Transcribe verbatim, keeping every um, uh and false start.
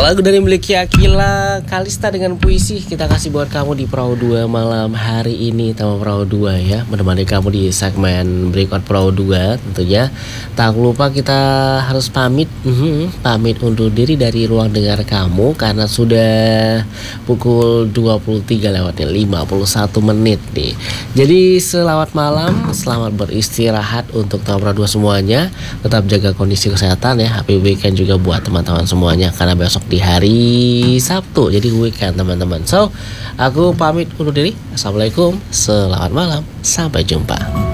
Lagu dari Milky Akila, Kalista dengan puisi kita kasih buat kamu di Perahu dua malam hari ini. Tamu Perahu dua ya, menemani kamu di segmen Breakout Perahu dua tentunya. Tak lupa kita harus pamit mhm, Pamit undur diri dari ruang dengar kamu karena sudah pukul dua puluh tiga lewatnya lima puluh satu menit nih. Jadi selamat malam, selamat beristirahat untuk Tamu Perahu dua semuanya. Tetap jaga kondisi kesehatan ya. Happy weekend juga buat teman-teman semuanya karena besok di hari Sabtu jadi weekend teman-teman. So aku pamit undur diri. Assalamualaikum, selamat malam, sampai jumpa.